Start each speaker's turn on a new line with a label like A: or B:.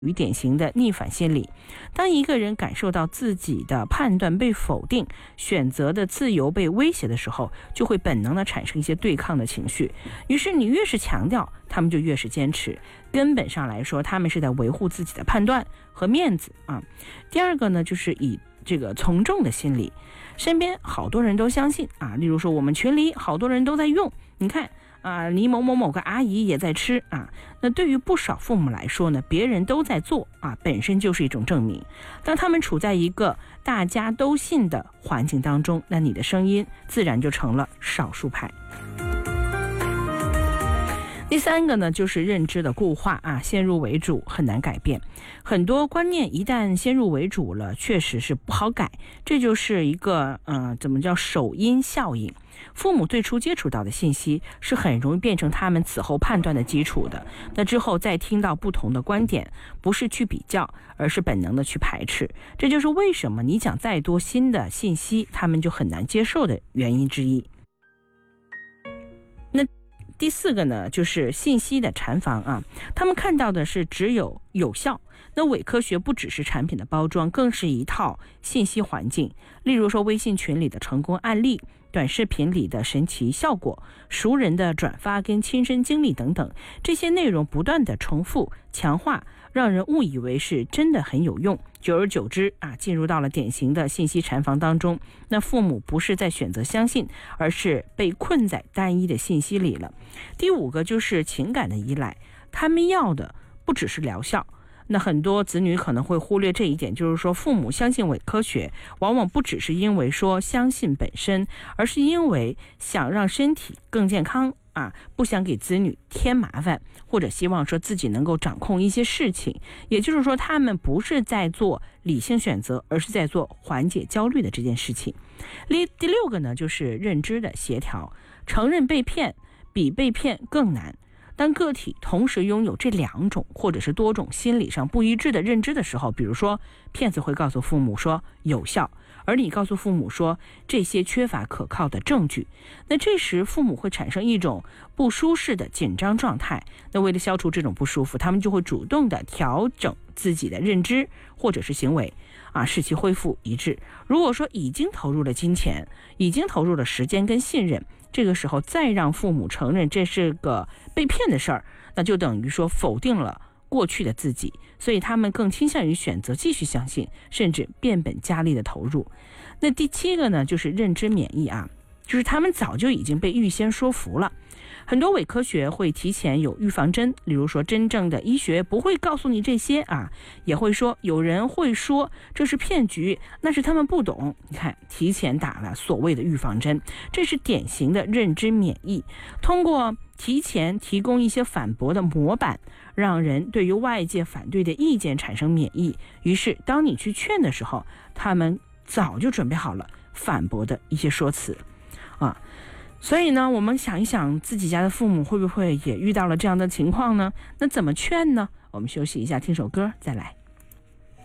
A: 于典型的逆反心理。当一个人感受到自己的判断被否定，选择的自由被威胁的时候，就会本能的产生一些对抗的情绪。于是你越是强调，他们就越是坚持。根本上来说，他们是在维护自己的判断和面子啊。第二个呢，就是以这个从众的心理，身边好多人都相信啊，例如说我们群里好多人都在用，你看啊，你某个阿姨也在吃啊。那对于不少父母来说呢，别人都在做啊，本身就是一种证明。当他们处在一个大家都信的环境当中，那你的声音自然就成了少数派。第三个呢，就是认知的固化啊，先入为主很难改变。很多观念一旦先入为主了，确实是不好改。这就是一个怎么叫首因效应。父母最初接触到的信息是很容易变成他们此后判断的基础的。那之后再听到不同的观点，不是去比较，而是本能的去排斥。这就是为什么你讲再多新的信息，他们就很难接受的原因之一。那第四个呢，就是信息的禅房啊，他们看到的是只有效。那伪科学不只是产品的包装，更是一套信息环境。例如说微信群里的成功案例，短视频里的神奇效果，熟人的转发跟亲身经历等等，这些内容不断的重复强化，让人误以为是真的很有用。久而久之啊，进入到了典型的信息禅房当中。那父母不是在选择相信，而是被困在单一的信息里了。第五个就是情感的依赖，他们要的不只是疗效。那很多子女可能会忽略这一点，就是说父母相信伪科学，往往不只是因为说相信本身，而是因为想让身体更健康啊，不想给子女添麻烦，或者希望说自己能够掌控一些事情。也就是说，他们不是在做理性选择，而是在做缓解焦虑的这件事情。第六个呢，就是认知的协调，承认被骗比被骗更难。当个体同时拥有这两种或者是多种心理上不一致的认知的时候，比如说骗子会告诉父母说有效，而你告诉父母说这些缺乏可靠的证据，那这时父母会产生一种不舒适的紧张状态。那为了消除这种不舒服，他们就会主动的调整自己的认知或者是行为啊，使其恢复一致。如果说已经投入了金钱，已经投入了时间跟信任，这个时候再让父母承认这是个被骗的事儿，那就等于说否定了过去的自己，所以他们更倾向于选择继续相信，甚至变本加厉的投入。那第七个呢，就是认知免疫啊，就是他们早就已经被预先说服了。很多伪科学会提前有预防针，例如说真正的医学不会告诉你这些啊，也会说有人会说这是骗局，那是他们不懂。你看，提前打了所谓的预防针，这是典型的认知免疫。通过提前提供一些反驳的模板，让人对于外界反对的意见产生免疫，于是当你去劝的时候，他们早就准备好了反驳的一些说辞啊。所以呢，我们想一想自己家的父母会不会也遇到了这样的情况呢？那怎么劝呢？我们休息一下，听首歌再来。